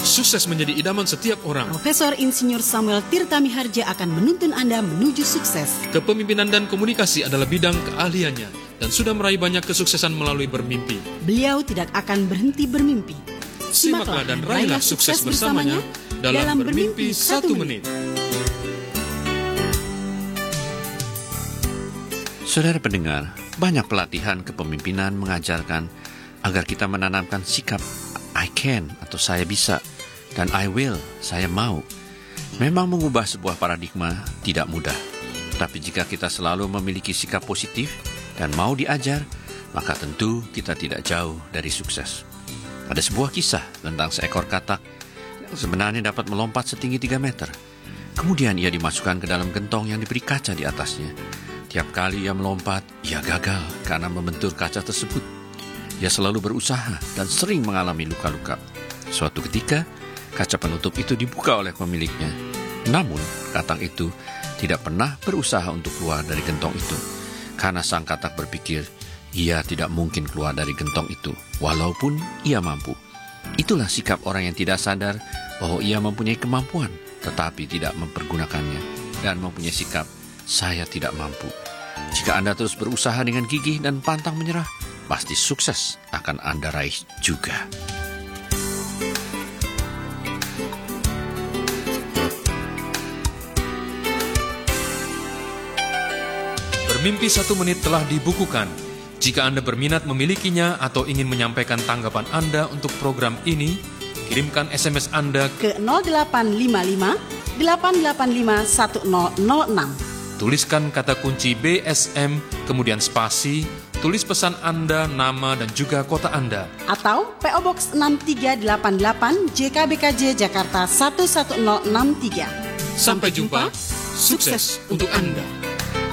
Sukses menjadi idaman setiap orang. Profesor Insinyur Samuel Tirta Miharja akan menuntun Anda menuju sukses. Kepemimpinan dan komunikasi adalah bidang keahliannya dan sudah meraih banyak kesuksesan melalui bermimpi. Beliau tidak akan berhenti bermimpi. Simaklah dan raihlah sukses bersamanya dalam Bermimpi 1 Menit. Saudara pendengar, banyak pelatihan kepemimpinan mengajarkan agar kita menanamkan sikap I can atau saya bisa dan I will, saya mau. Memang mengubah sebuah paradigma tidak mudah. Tapi jika kita selalu memiliki sikap positif dan mau diajar, maka tentu kita tidak jauh dari sukses. Ada sebuah kisah tentang seekor katak yang sebenarnya dapat melompat setinggi 3 meter. Kemudian ia dimasukkan ke dalam gentong yang diberi kaca di atasnya. Tiap kali ia melompat, ia gagal karena membentur kaca tersebut. Ia selalu berusaha dan sering mengalami luka-luka. Suatu ketika, kaca penutup itu dibuka oleh pemiliknya. Namun, katak itu tidak pernah berusaha untuk keluar dari gentong itu. Karena sang katak berpikir, ia tidak mungkin keluar dari gentong itu, walaupun ia mampu. Itulah sikap orang yang tidak sadar bahwa ia mempunyai kemampuan, tetapi tidak mempergunakannya, dan mempunyai sikap, saya tidak mampu. Jika Anda terus berusaha dengan gigih dan pantang menyerah, pasti sukses akan Anda raih juga. Bermimpi 1 Menit telah dibukukan. Jika Anda berminat memilikinya atau ingin menyampaikan tanggapan Anda untuk program ini, kirimkan SMS Anda ke 0855 885 1006. Tuliskan kata kunci BSM, kemudian spasi, tulis pesan Anda, nama, dan juga kota Anda. Atau PO Box 6388 JKBKJ Jakarta 11063. Sampai jumpa, sukses untuk Anda.